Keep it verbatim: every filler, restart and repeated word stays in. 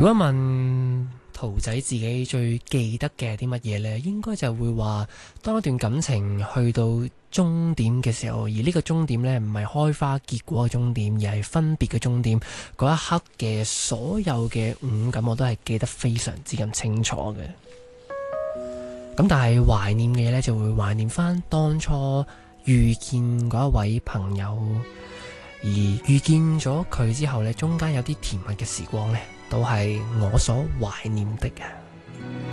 如果問桃仔自己最記得嘅啲乜嘢呢？應該就會話當一段感情去到終點嘅時候，而呢個終點呢，唔係開花結果嘅終點，而係分別嘅終點。嗰一刻嘅所有嘅五感，我都係記得非常之咁清楚嘅。咁但係懷念嘅嘢呢，就會懷念翻當初遇見嗰一位朋友，而遇見咗佢之後呢，中間有啲甜蜜嘅時光呢，都係我所懷念的。